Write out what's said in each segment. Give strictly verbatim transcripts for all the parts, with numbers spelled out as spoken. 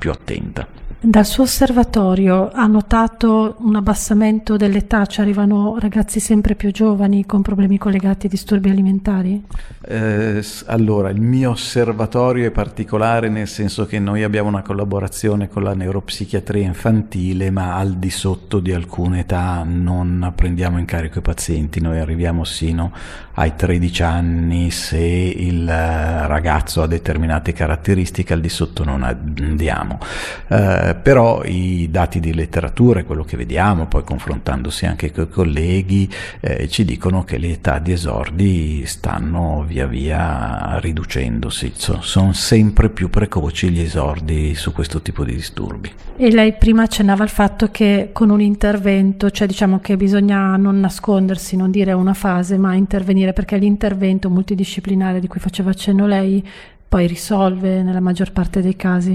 più attenta. Dal suo osservatorio ha notato un abbassamento dell'età? Ci arrivano ragazzi sempre più giovani con problemi collegati a disturbi alimentari? Eh, allora, il mio osservatorio è particolare nel senso che noi abbiamo una collaborazione con la neuropsichiatria infantile, ma al di sotto di alcune età non prendiamo in carico i pazienti. Noi arriviamo sino ai tredici anni se il ragazzo ha determinate caratteristiche, al di sotto non andiamo. Eh, però i dati di letteratura, quello che vediamo, poi confrontandosi anche con i colleghi, eh, ci dicono che le età di esordi stanno via via riducendosi, so, sono sempre più precoci gli esordi su questo tipo di disturbi. E lei prima accennava al fatto che con un intervento, cioè diciamo che bisogna non nascondersi, non dire una fase, ma intervenire, perché l'intervento multidisciplinare di cui faceva accenno lei poi risolve nella maggior parte dei casi.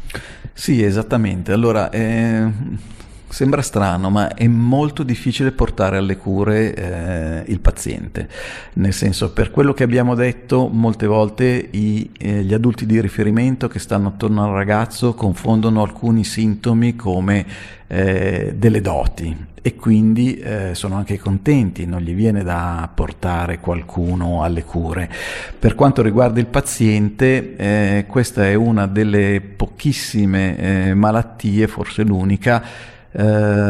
Sì, esattamente. Allora, eh, sembra strano, ma è molto difficile portare alle cure eh, il paziente, nel senso, per quello che abbiamo detto, molte volte i, eh, gli adulti di riferimento che stanno attorno al ragazzo confondono alcuni sintomi come eh, delle doti e quindi eh, sono anche contenti, non gli viene da portare qualcuno alle cure. Per quanto riguarda il paziente, eh, questa è una delle pochissime eh, malattie, forse l'unica, eh,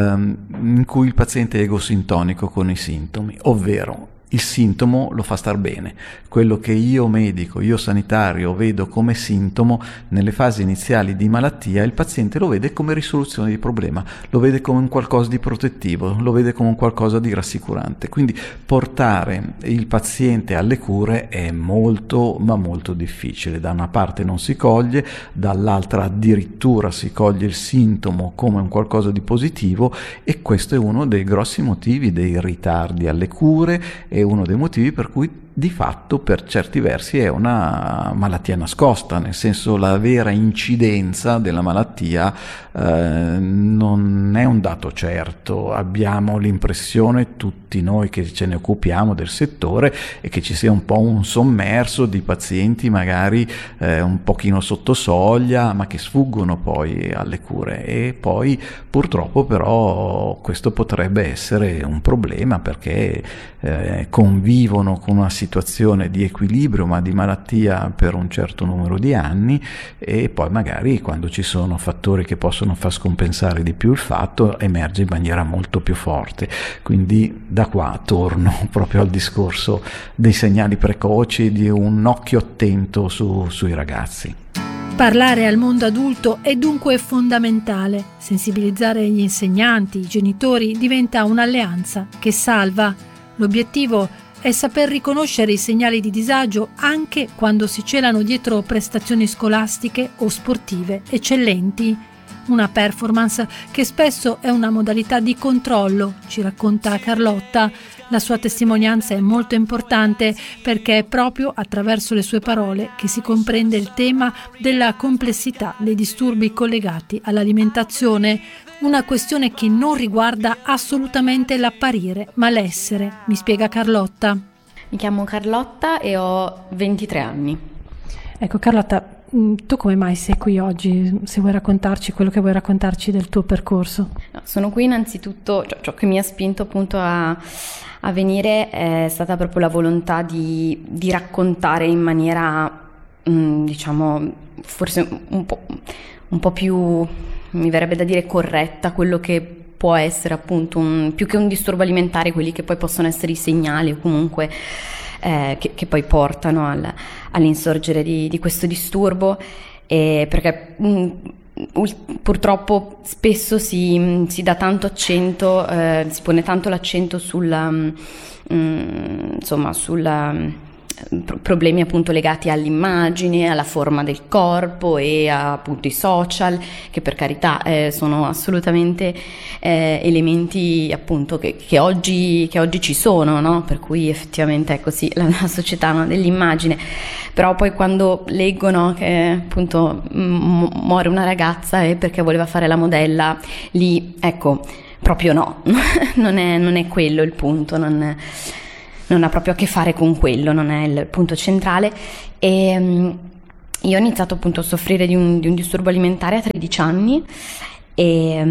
in cui il paziente è egosintonico con i sintomi, ovvero il sintomo lo fa star bene. Quello che io medico, io sanitario vedo come sintomo nelle fasi iniziali di malattia, il paziente lo vede come risoluzione di problema, lo vede come un qualcosa di protettivo, lo vede come un qualcosa di rassicurante. Quindi portare il paziente alle cure è molto ma molto difficile. Da una parte non si coglie, dall'altra addirittura si coglie il sintomo come un qualcosa di positivo, e questo è uno dei grossi motivi dei ritardi alle cure, è uno dei motivi per cui di fatto per certi versi è una malattia nascosta, nel senso la vera incidenza della malattia eh, non è un dato certo. Abbiamo l'impressione, tutti noi che ce ne occupiamo del settore, e che ci sia un po' un sommerso di pazienti magari eh, un pochino sotto soglia, ma che sfuggono poi alle cure, e poi purtroppo però questo potrebbe essere un problema, perché eh, convivono con una situazione di equilibrio ma di malattia per un certo numero di anni, e poi magari quando ci sono fattori che possono far scompensare di più il fatto, emerge in maniera molto più forte. Quindi da qua torno proprio al discorso dei segnali precoci, di un occhio attento su, sui ragazzi. Parlare al mondo adulto è dunque fondamentale. Sensibilizzare gli insegnanti, i genitori diventa un'alleanza che salva. L'obiettivo è saper riconoscere i segnali di disagio anche quando si celano dietro prestazioni scolastiche o sportive eccellenti. Una performance che spesso è una modalità di controllo, ci racconta Carlotta. La sua testimonianza è molto importante perché è proprio attraverso le sue parole che si comprende il tema della complessità dei disturbi collegati all'alimentazione, una questione che non riguarda assolutamente l'apparire, ma l'essere, mi spiega Carlotta. Mi chiamo Carlotta e ho ventitré anni. Ecco Carlotta, tu come mai sei qui oggi? Se vuoi raccontarci quello che vuoi raccontarci del tuo percorso. No, sono qui innanzitutto, ciò, ciò che mi ha spinto appunto a, a venire è stata proprio la volontà di, di raccontare in maniera, mh, diciamo, forse un po', un po' più, mi verrebbe da dire, corretta, quello che può essere appunto un, più che un disturbo alimentare, quelli che poi possono essere i segnali o comunque eh, che, che poi portano al, all'insorgere di, di questo disturbo, e perché mh, purtroppo spesso si, si dà tanto accento, eh, si pone tanto l'accento sulla, mh, insomma sulla problemi appunto legati all'immagine, alla forma del corpo e a, appunto i social, che per carità eh, sono assolutamente eh, elementi appunto che, che, oggi, che oggi ci sono, no? Per cui effettivamente ecco sì, la, la società no, dell'immagine, però poi quando leggono che appunto m- muore una ragazza e perché voleva fare la modella, lì ecco proprio no, non è, non è quello il punto, non è, non ha proprio a che fare con quello, non è il punto centrale. E, io ho iniziato appunto a soffrire di un, di un disturbo alimentare a tredici anni e,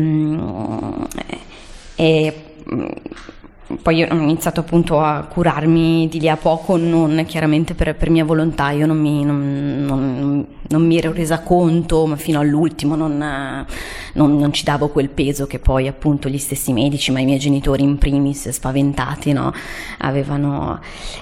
e poi ho iniziato appunto a curarmi di lì a poco, non chiaramente per, per mia volontà. Io non mi, non, non, non mi ero resa conto, ma fino all'ultimo non, non, non ci davo quel peso che poi appunto gli stessi medici, ma i miei genitori in primis, spaventati, no, avevano.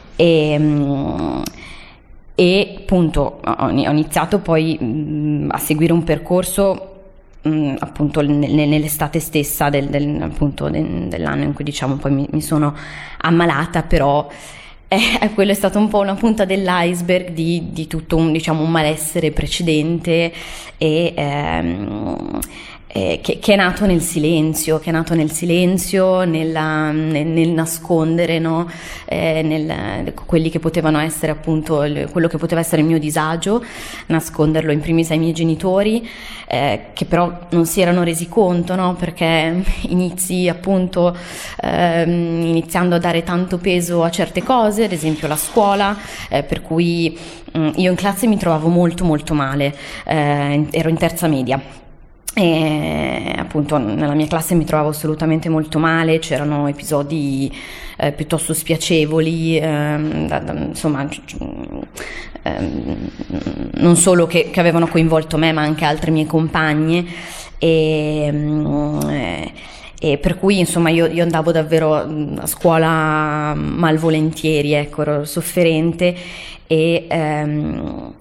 E, e appunto ho iniziato poi mh, a seguire un percorso mh, appunto nell'estate stessa del, del, appunto de, dell'anno in cui diciamo poi mi, mi sono ammalata, però eh, quello è stato un po' una punta dell'iceberg di, di tutto un, diciamo, un malessere precedente e ehm, Eh, che, che è nato nel silenzio, che è nato nel silenzio, nella, nel, nel nascondere, no? eh, nel, quelli che potevano essere appunto il, quello che poteva essere il mio disagio, nasconderlo in primis ai miei genitori, eh, che però non si erano resi conto, no? Perché inizi appunto ehm, iniziando a dare tanto peso a certe cose, ad esempio la scuola, eh, per cui mh, io in classe mi trovavo molto molto male, eh, ero in terza media. E appunto nella mia classe mi trovavo assolutamente molto male, c'erano episodi eh, piuttosto spiacevoli, ehm, da, da, insomma ehm, non solo che, che avevano coinvolto me ma anche altre mie compagne e, eh, e per cui insomma io, io andavo davvero a scuola malvolentieri, ecco, ero sofferente e ehm,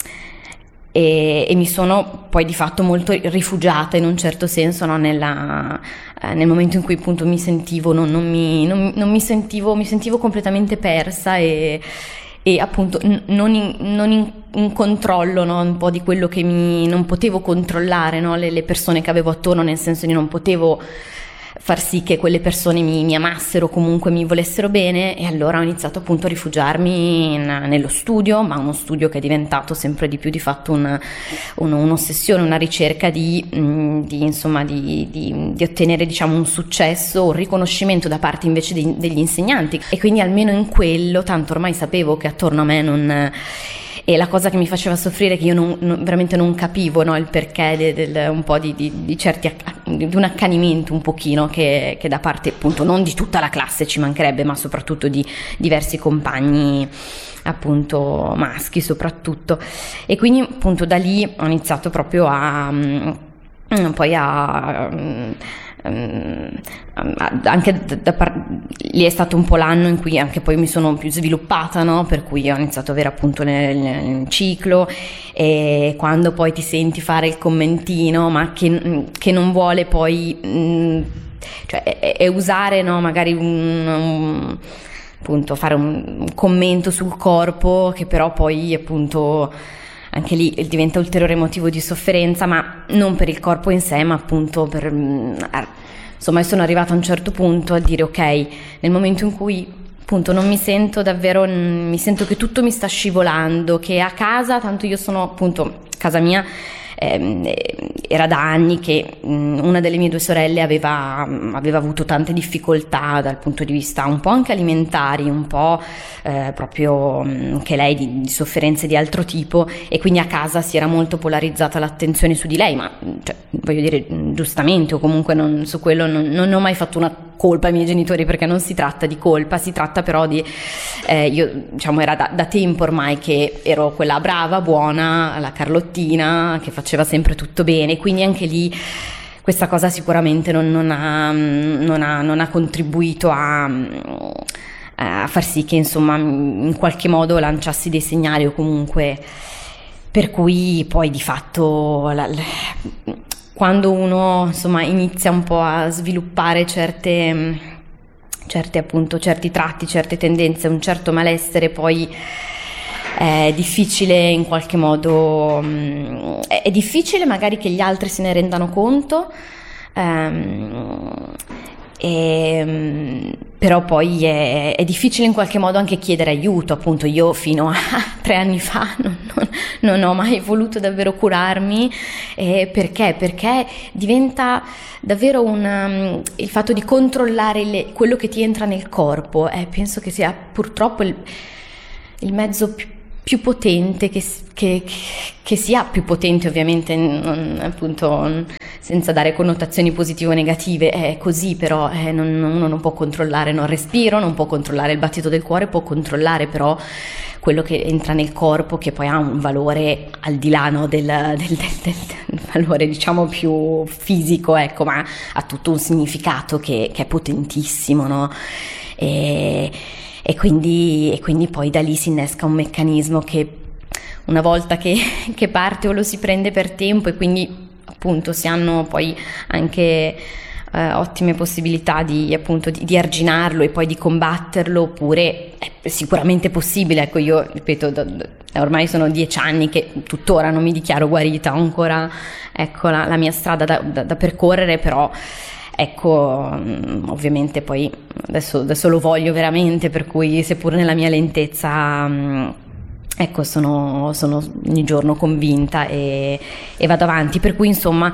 E, e mi sono poi di fatto molto rifugiata in un certo senso, no, nella, eh, nel momento in cui appunto mi sentivo, non, non, mi, non, non mi sentivo, mi sentivo completamente persa e, e appunto n- non, in, non in, in controllo, no, un po' di quello che mi non potevo controllare, no, le, le persone che avevo attorno, nel senso di non potevo far sì che quelle persone mi, mi amassero, comunque mi volessero bene, e allora ho iniziato appunto a rifugiarmi in, nello studio, ma uno studio che è diventato sempre di più di fatto un, un, un'ossessione, una ricerca di, di insomma di, di, di ottenere diciamo un successo, un riconoscimento da parte invece di, degli insegnanti, e quindi almeno in quello, tanto ormai sapevo che attorno a me non... E la cosa che mi faceva soffrire è che io non, non, veramente non capivo, no, il perché del, del, un po' di, di, di certi di un accanimento un pochino che, che da parte appunto non di tutta la classe, ci mancherebbe, ma soprattutto di diversi compagni appunto maschi soprattutto. E quindi appunto da lì ho iniziato proprio a poi a anche da, da par- lì è stato un po' l'anno in cui anche poi mi sono più sviluppata, no? Per cui ho iniziato ad avere appunto nel, nel ciclo, e quando poi ti senti fare il commentino ma che, che non vuole poi mh, cioè è, è usare, no? Magari un, un appunto fare un commento sul corpo che però poi appunto anche lì diventa ulteriore motivo di sofferenza, ma non per il corpo in sé, ma appunto per... Insomma, io sono arrivata a un certo punto a dire ok, nel momento in cui appunto non mi sento davvero, mi sento che tutto mi sta scivolando, che a casa, tanto io sono appunto, casa mia, eh, era da anni che mh, una delle mie due sorelle aveva, aveva avuto tante difficoltà dal punto di vista un po' anche alimentari, un po' eh, proprio mh, che lei di, di sofferenze di altro tipo, e quindi a casa si era molto polarizzata l'attenzione su di lei, ma cioè, voglio dire giustamente, o comunque non, su quello non, non ho mai fatto una colpa ai miei genitori, perché non si tratta di colpa, si tratta però di eh, io diciamo era da, da tempo ormai che ero quella brava, buona, la Carlottina che faceva sempre tutto bene, quindi anche lì questa cosa sicuramente non, non, ha, non, ha, non ha contribuito a, a far sì che insomma in qualche modo lanciassi dei segnali, o comunque per cui poi di fatto la, la, quando uno insomma inizia un po' a sviluppare certe, certe appunto certi tratti, certe tendenze, un certo malessere, poi è difficile in qualche modo, è difficile magari che gli altri se ne rendano conto, ehm, e, però poi è, è difficile in qualche modo anche chiedere aiuto. Appunto io fino a tre anni fa non, non, non ho mai voluto davvero curarmi, eh, perché? Perché diventa davvero un, um, il fatto di controllare le, quello che ti entra nel corpo, eh, penso che sia purtroppo il, il mezzo più più potente, che, che, che sia più potente, ovviamente non, appunto senza dare connotazioni positive o negative, è così, però eh, non, uno non può controllare no, il respiro, non può controllare il battito del cuore, può controllare però quello che entra nel corpo, che poi ha un valore al di là no, del, del, del, del, del valore diciamo più fisico, ecco, ma ha tutto un significato che, che è potentissimo, no? E, e, quindi, e quindi poi da lì si innesca un meccanismo che una volta che, che parte o lo si prende per tempo, e quindi appunto si hanno poi anche eh, ottime possibilità di appunto di, di arginarlo e poi di combatterlo, oppure è sicuramente possibile. Ecco, io ripeto, da, da, ormai sono dieci anni che tuttora non mi dichiaro guarita, ho ancora ecco la, la mia strada da, da, da percorrere, però ecco, ovviamente poi adesso, adesso lo voglio veramente, per cui seppur nella mia lentezza mh, ecco sono, sono ogni giorno convinta e, e vado avanti, per cui insomma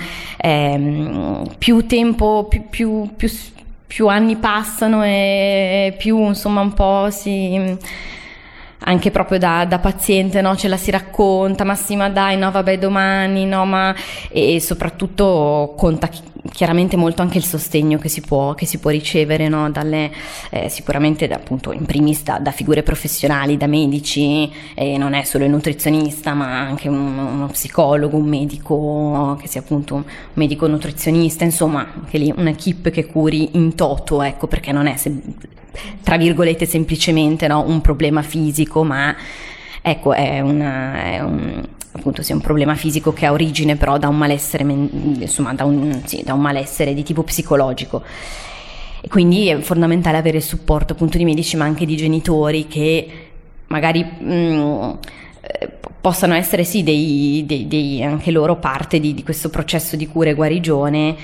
ehm, più tempo, più, più, più, più anni passano e più insomma un po' si... anche proprio da, da paziente, no? Ce la si racconta, ma sì, ma dai, no, vabbè, domani, no, ma... E soprattutto conta chiaramente molto anche il sostegno che si può, che si può ricevere, no? Dalle, eh, sicuramente da, appunto in primis da, da figure professionali, da medici, e non è solo il nutrizionista, ma anche un, uno psicologo, un medico che sia appunto un medico nutrizionista, insomma, anche lì un'equipe che curi in toto, ecco, perché non è... Se, tra virgolette semplicemente no, un problema fisico, ma ecco è, una, è un, appunto sì, un problema fisico che ha origine però da un malessere, insomma da un, sì, da un malessere di tipo psicologico, e quindi è fondamentale avere il supporto appunto di medici, ma anche di genitori che magari mh, possano essere sì dei, dei, dei anche loro parte di, di questo processo di cura e guarigione.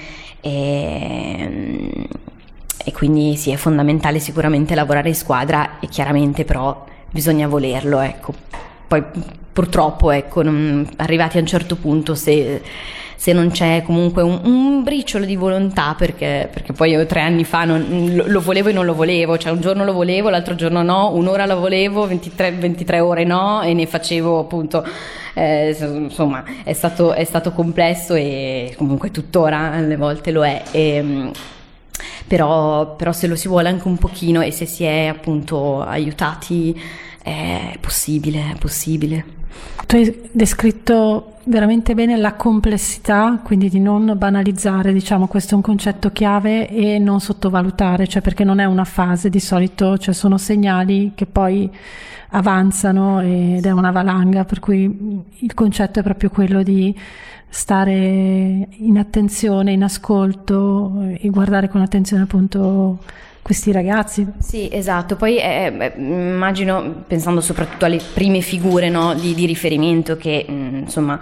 E, E quindi sì, è fondamentale sicuramente lavorare in squadra, e chiaramente però bisogna volerlo, ecco. Poi purtroppo, ecco, non, arrivati a un certo punto, se, se non c'è comunque un, un briciolo di volontà, perché, perché poi io tre anni fa non, lo, lo volevo e non lo volevo, cioè un giorno lo volevo, l'altro giorno no, un'ora la volevo, ventitré, ventitré ore no, e ne facevo appunto... Eh, insomma è stato, è stato complesso, e comunque tuttora alle volte lo è. E, Però, però se lo si vuole anche un pochino, e se si è appunto aiutati, è possibile, è possibile. Tu hai descritto veramente bene la complessità, quindi di non banalizzare, diciamo, questo è un concetto chiave, e non sottovalutare, cioè perché non è una fase, di solito cioè sono segnali che poi avanzano ed è una valanga, per cui il concetto è proprio quello di stare in attenzione, in ascolto, e guardare con attenzione appunto questi ragazzi. Sì, esatto. Poi eh, beh, immagino, pensando soprattutto alle prime figure no, di, di riferimento, che mh, insomma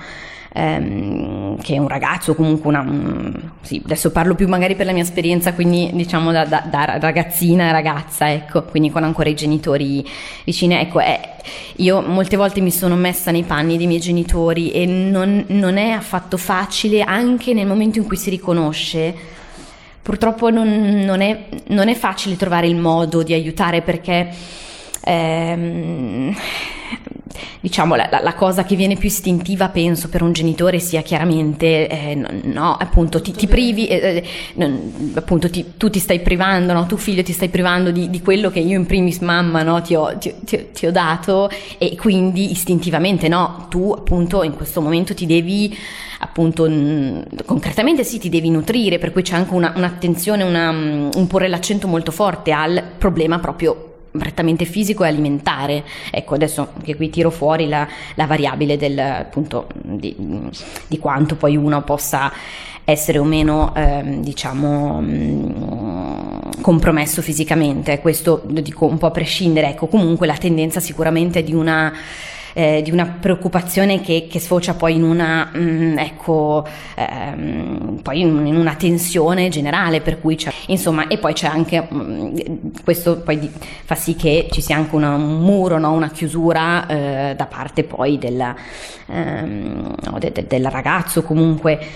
ehm, che un ragazzo, comunque una mh, sì, adesso parlo più magari per la mia esperienza, quindi diciamo da, da, da ragazzina, ragazza, ecco, quindi con ancora i genitori vicini, ecco, eh, io molte volte mi sono messa nei panni dei miei genitori, e non, non è affatto facile, anche nel momento in cui si riconosce. Purtroppo non, non, è, non è facile trovare il modo di aiutare, perché ehm, diciamo la, la, la cosa che viene più istintiva, penso, per un genitore sia chiaramente eh, no, no, appunto ti, ti privi, eh, non, appunto ti, tu ti stai privando, no, tu figlio ti stai privando di, di quello che io in primis mamma no, ti, ho, ti, ti, ti ho dato, e quindi istintivamente no, tu appunto in questo momento ti devi appunto mh, concretamente sì, ti devi nutrire, per cui c'è anche una, un'attenzione, una, un porre l'accento molto forte al problema proprio prettamente fisico e alimentare. Ecco, adesso che qui tiro fuori la, la variabile del appunto di, di quanto poi uno possa essere o meno ehm, diciamo mh, compromesso fisicamente, questo lo dico un po' a prescindere. Ecco, comunque la tendenza sicuramente è di una Eh, di una preoccupazione che, che sfocia poi in una mh, ecco ehm, poi in, in una tensione generale, per cui c'è insomma, e poi c'è anche mh, questo poi di, fa sì che ci sia anche una, un muro, no? Una chiusura eh, da parte poi del, ehm, no, de, de, del ragazzo comunque.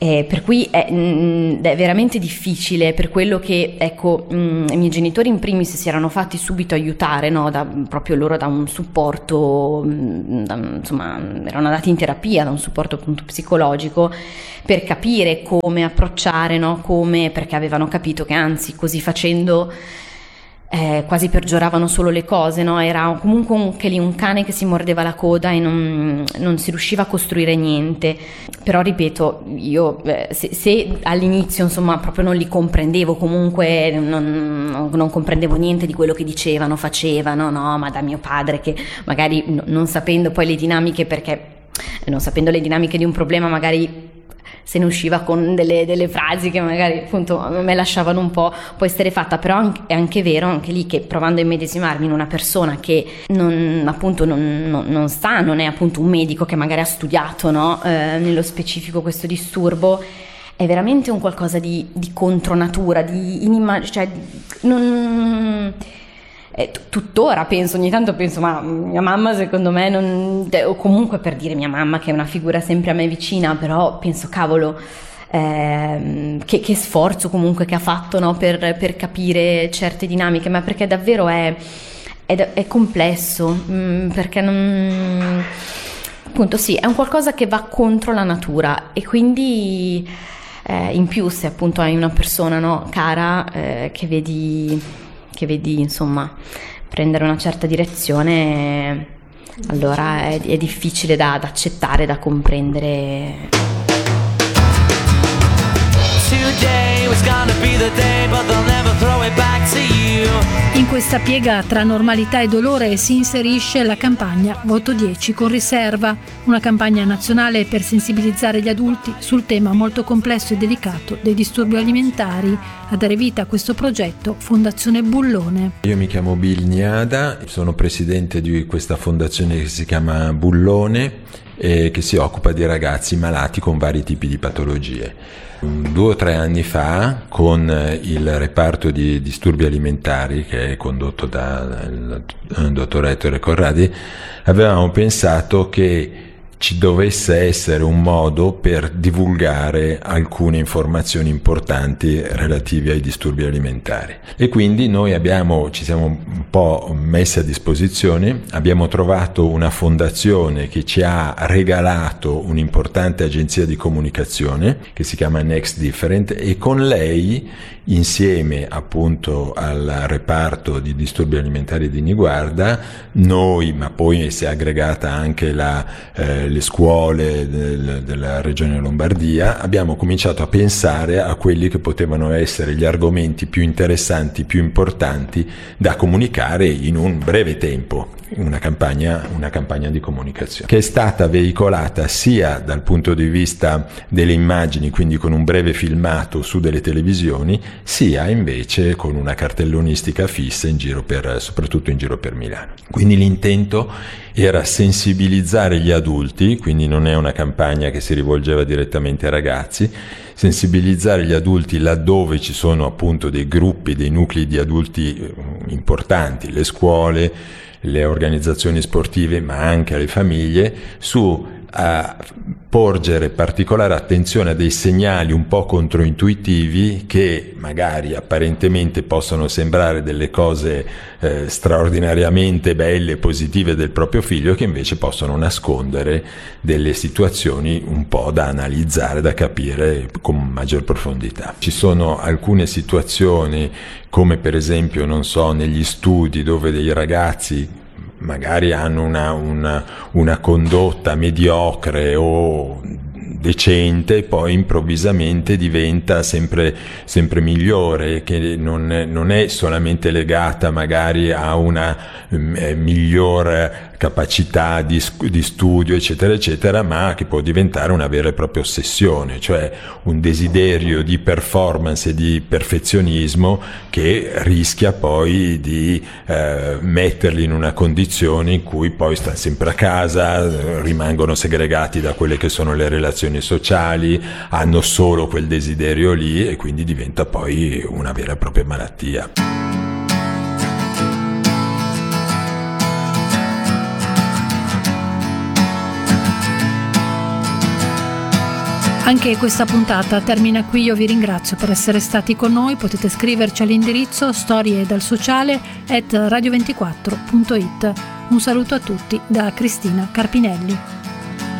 Eh, per cui è, mh, è veramente difficile, per quello che, ecco, mh, i miei genitori in primis si erano fatti subito aiutare, no, da, proprio loro da un supporto, mh, da, insomma, erano andati in terapia, da un supporto appunto psicologico, per capire come approcciare, no, come, perché avevano capito che anzi così facendo Eh, quasi peggioravano solo le cose, no? Era comunque un, che lì un cane che si mordeva la coda e non, non si riusciva a costruire niente. Però ripeto, io eh, se, se all'inizio insomma proprio non li comprendevo, comunque non, non, non comprendevo niente di quello che dicevano, facevano, no? Ma da mio padre, che magari no, non sapendo poi le dinamiche, perché non sapendo le dinamiche di un problema magari se ne usciva con delle, delle frasi che magari appunto a me lasciavano un po' poi esterrefatta, però anche, è anche vero anche lì che, provando a immedesimarmi in una persona che non appunto non, non, non sa, non è appunto un medico che magari ha studiato, no, eh, nello specifico questo disturbo, è veramente un qualcosa di, di contronatura, di inimmaginabile, cioè non... Eh, t- tuttora penso, ogni tanto penso, ma mia mamma secondo me non, o comunque, per dire, mia mamma che è una figura sempre a me vicina, però penso, cavolo, ehm, che, che sforzo comunque che ha fatto, no, per, per capire certe dinamiche, ma perché davvero è, è, è complesso, mh, perché non, appunto sì, è un qualcosa che va contro la natura, e quindi eh, in più se appunto hai una persona, no, cara, eh, che vedi che vedi insomma prendere una certa direzione, allora è, è difficile da, da accettare, da comprendere. In questa piega tra normalità e dolore si inserisce la campagna Voto dieci con riserva, una campagna nazionale per sensibilizzare gli adulti sul tema molto complesso e delicato dei disturbi alimentari. A dare vita a questo progetto Fondazione Bullone. Io mi chiamo Bill Niada, sono presidente di questa fondazione che si chiama Bullone e che si occupa di ragazzi malati con vari tipi di patologie. Due o tre anni fa, con il reparto di disturbi alimentari che è condotto dal dottor Ettore Corradi, avevamo pensato che ci dovesse essere un modo per divulgare alcune informazioni importanti relative ai disturbi alimentari. E quindi noi abbiamo, ci siamo un po' messi a disposizione, abbiamo trovato una fondazione che ci ha regalato un'importante agenzia di comunicazione che si chiama Next Different, e con lei, insieme appunto al reparto di disturbi alimentari di Niguarda, noi, ma poi si è aggregata anche la eh, le scuole del, della regione Lombardia, abbiamo cominciato a pensare a quelli che potevano essere gli argomenti più interessanti, più importanti da comunicare in un breve tempo, una campagna, una campagna di comunicazione che è stata veicolata sia dal punto di vista delle immagini, quindi con un breve filmato su delle televisioni, sia invece con una cartellonistica fissa in giro per, soprattutto in giro per Milano. Quindi l'intento era sensibilizzare gli adulti, quindi non è una campagna che si rivolgeva direttamente ai ragazzi, sensibilizzare gli adulti laddove ci sono appunto dei gruppi, dei nuclei di adulti importanti, le scuole, le organizzazioni sportive, ma anche le famiglie, su a porgere particolare attenzione a dei segnali un po' controintuitivi che magari apparentemente possono sembrare delle cose eh, straordinariamente belle e positive del proprio figlio, che invece possono nascondere delle situazioni un po' da analizzare, da capire con maggior profondità. Ci sono alcune situazioni, come per esempio, non so, negli studi dove dei ragazzi magari hanno una, una, una condotta mediocre o decente e poi improvvisamente diventa sempre, sempre migliore, che non è, non è solamente legata magari a una eh, migliore capacità di, di studio eccetera eccetera, ma che può diventare una vera e propria ossessione, cioè un desiderio di performance e di perfezionismo che rischia poi di eh, metterli in una condizione in cui poi stanno sempre a casa, rimangono segregati da quelle che sono le relazioni sociali, hanno solo quel desiderio lì e quindi diventa poi una vera e propria malattia. Anche questa puntata termina qui, io vi ringrazio per essere stati con noi, potete scriverci all'indirizzo storie dal sociale at radio ventiquattro punto it. Un saluto a tutti da Cristina Carpinelli.